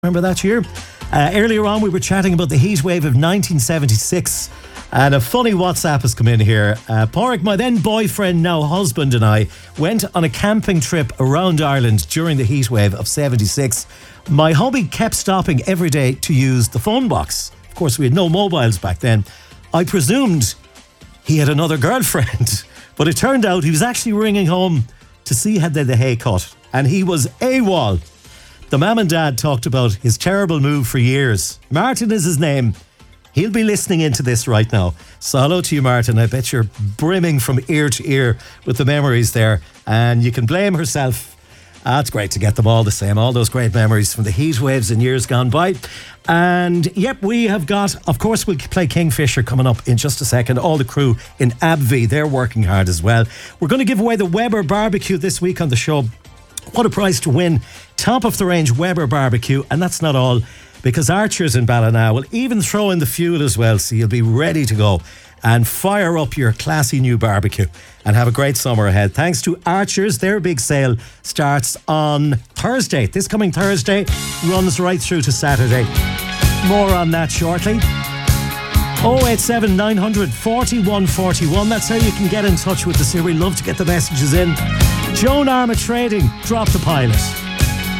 Remember that year? Earlier on, we were chatting about the heat wave of 1976. And a funny WhatsApp has come in here. Pádraig, my then boyfriend, now husband, and I went on a camping trip around Ireland during the heat wave of 76. My hubby kept stopping every day to use the phone box. Of course, we had no mobiles back then. I presumed he had another girlfriend, but it turned out he was actually ringing home to see had they the hay cut. And he was AWOL. The mum and dad talked about his terrible move for years. Martin is his name. He'll be listening into this right now. So hello to you, Martin. I bet you're brimming from ear to ear with the memories there. And you can blame herself. It's great to get them all the same. All those great memories from the heat waves in years gone by. And yep, we have got, of course, we'll play Kingfisher coming up in just a second. All the crew in Abvie, they're working hard as well. We're going to give away the Weber barbecue this week on the show. What a price to win. Top of the range Weber barbecue. And that's not all, because Archers in Ballina will even throw in the fuel as well, so you'll be ready to go and fire up your classy new barbecue and have a great summer ahead. Thanks to Archers. Their big sale starts on Thursday. This coming Thursday runs right through to Saturday. More on that shortly. 087 900 4141. That's how you can get in touch with us here. We love to get the messages in. Joan Arma Trading, drop the pilot.